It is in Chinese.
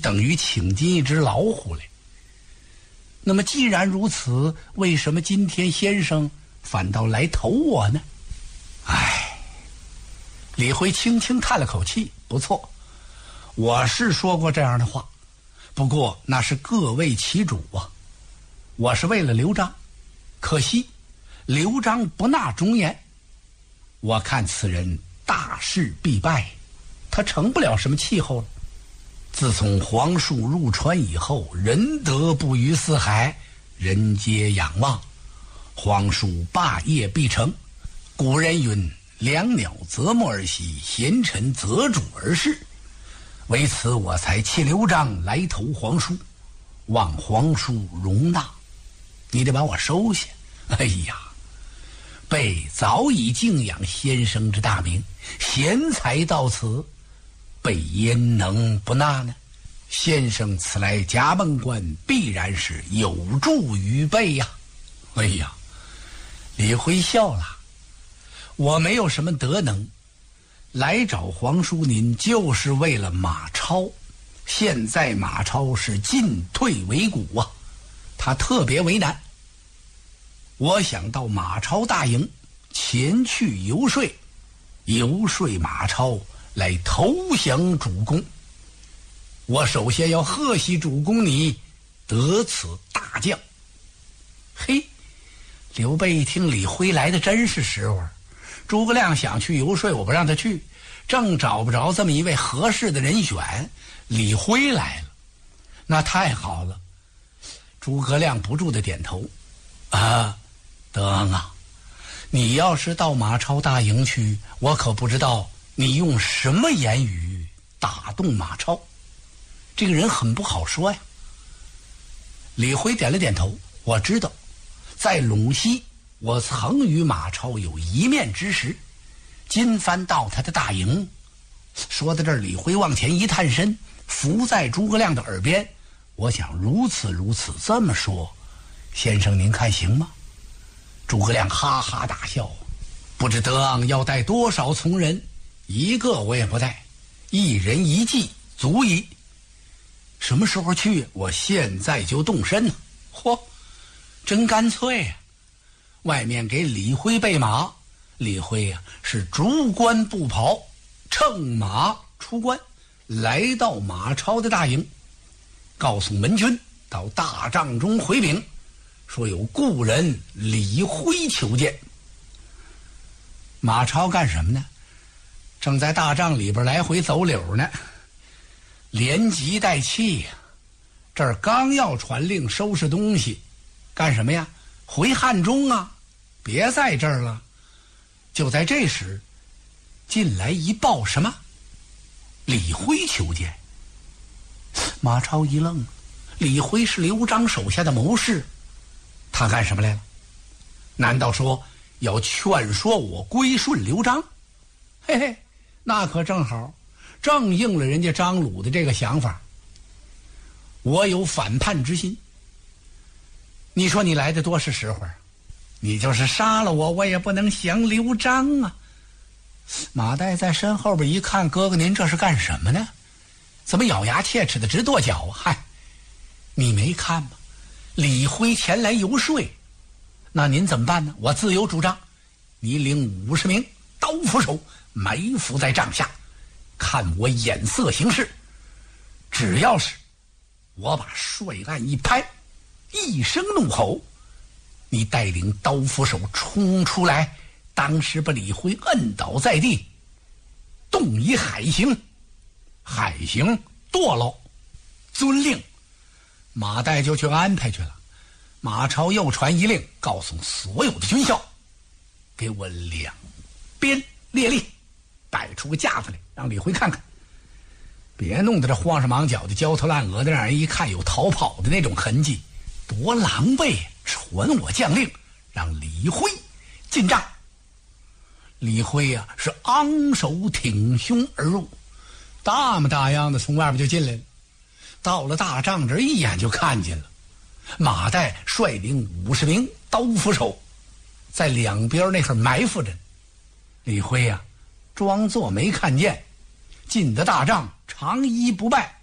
等于请进一只老虎来。那么既然如此，为什么今天先生反倒来投我呢？唉，李辉轻轻叹了口气，不错，我是说过这样的话，不过那是各为其主啊。我是为了刘璋，可惜刘璋不纳忠言，我看此人大势必败，他成不了什么气候了。自从黄树入川以后，仁德不于四海，人皆仰望。黄树霸业必成，古人云：良鸟择木而栖，贤臣择主而事。为此我才弃刘璋来投黄叔，望黄叔容纳。你得把我收下。哎呀，备早已敬仰先生之大名，贤才到此，备焉能不纳呢？先生此来夹梦关，必然是有助于备呀。哎呀，李辉笑了，我没有什么德能，来找黄叔您就是为了马超。现在马超是进退维谷啊，他特别为难。我想到马超大营前去游说马超来投降主公。我首先要贺喜主公你得此大将。嘿，刘备一听李辉来的真是时候，诸葛亮想去游说，我不让他去，正找不着这么一位合适的人选，李辉来了，那太好了。诸葛亮不住的点头，啊，德昂啊，你要是到马超大营去，我可不知道你用什么言语打动马超，这个人很不好说呀。李辉点了点头，我知道，在陇西我曾与马超有一面之识，今番到他的大营。说到这儿，李辉往前一探身，伏在诸葛亮的耳边，我想如此这么说，先生您看行吗？诸葛亮哈哈大笑，不知德昂要带多少从人，一个我也不带，一人一骑足矣。什么时候去？我现在就动身。嚯，真干脆呀！外面给李辉备马，李辉呀是逐关不跑，乘马出关，来到马超的大营，告诉门军到大帐中回禀，说有故人李辉求见。马超干什么呢？正在大帐里边来回走柳呢，连急带气呀。这儿刚要传令收拾东西，干什么呀？回汉中啊，别在这儿了。就在这时，进来一报什么？李辉求见。马超一愣，李辉是刘璋手下的谋士，他干什么来了？难道说要劝说我归顺刘璋？嘿嘿，那可正好，正应了人家张鲁的这个想法。我有反叛之心，你说你来的多是时候，你就是杀了我，我也不能降刘璋啊。马岱在身后边一看，哥哥您这是干什么呢？怎么咬牙切齿的直跺脚啊？嗨，你没看吗？李辉前来游说，那您怎么办呢？我自有主张，你领50名刀斧手埋伏在帐下，看我眼色行事。只要是我把帅案一拍，一声怒吼，你带领刀斧手冲出来，当时把李辉摁倒在地，动以海刑，海刑堕落。遵令。马岱就去安排去了。马超又传一令，告诉所有的军校，给我两边列立，摆出个架子来，让李辉看看，别弄得这慌上忙脚的，焦头烂额的，让人一看有逃跑的那种痕迹，多狼狈。传我将令，让李辉进帐。李辉啊是昂首挺胸而入，大模大样的从外边就进来了。到了大帐这一眼就看见了马岱率领50名刀斧手在两边那块埋伏着。李辉啊装作没看见，进得大帐，长揖不拜，